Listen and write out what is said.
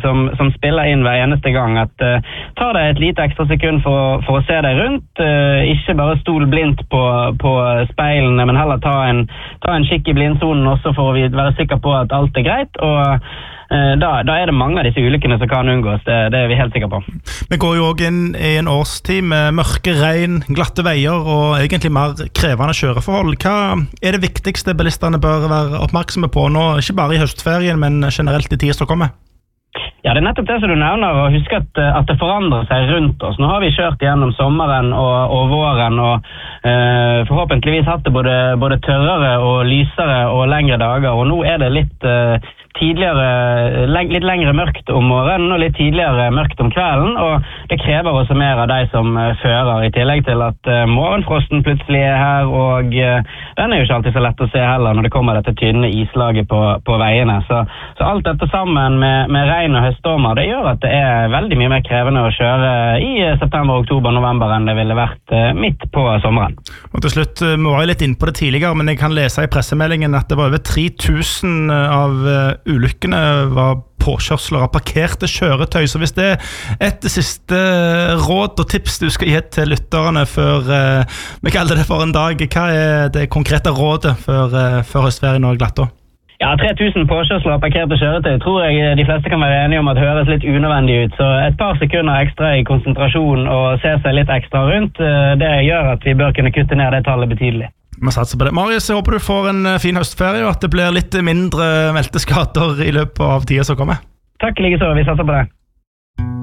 som spiller inn hver eneste gang, at ta deg et lite ekstra sekund for å se deg rundt, ikke bare stol blindt på speilene, men heller ta en kikk i blindsonen også for å være sikker på at alt er greit, og da det mange av disse ulykkene som kan unngås, det vi helt sikre på. Vi går jo også inn i en årstid med mørke, regn, glatte veier og egentlig mer krevende kjøreforhold. Hva det viktigste bilistene bør være oppmerksomme på nå, ikke bare i høstferien, men generelt i tiden som kommer? Ja, det nettopp det som du nevner, og husk at det forandrer seg rundt oss. Nå har vi kjørt gjennom sommeren og våren, og forhåpentligvis hatt det både tørrere og lysere og lengre dager, og nå det litt litt lengre mørkt om morgenen og litt tidligere mørkt om kvelden, og det krever også mer av deg som fører, i tillegg til at morgenfrosten plutselig her, og den jo ikke alltid så lett å se heller når det kommer dette tynne islaget på veiene. Så alt dette sammen med regn og høststormer, det gjør at det veldig mye mer krevende å kjøre i september, oktober, november enn det ville vært midt på sommeren. Og til slutt, vi var jo litt inne på det tidligere, men jeg kan lese i pressemeldingen at det var over 3000 av ulykkene var påkjørsler av parkerte kjøretøy, så hvis det et siste råd og tips du skal gi til lytterne før vi kaller det for en dag, hva det konkrete rådet før høstferien og glatt da? Ja, 3000 påkjørsler av parkerte kjøretøy tror jeg de fleste kan være enige om at høres litt unødvendig ut, så et par sekunder ekstra i konsentrasjon og se seg litt ekstra rundt, det gjør at vi bør kunne kutte ned det tallet betydelig. Vi satser på det. Marius, jeg håper du får en fin høstferie, og at det blir litt mindre melteskader i løpet av tiden som kommer. Takk, like så. Vi satser på det.